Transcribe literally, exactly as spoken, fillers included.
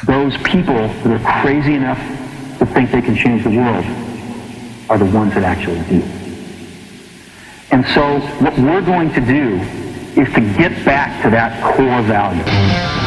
those people that are crazy enough to think they can change the world are the ones that actually do. And so what we're going to do is to get back to that core value.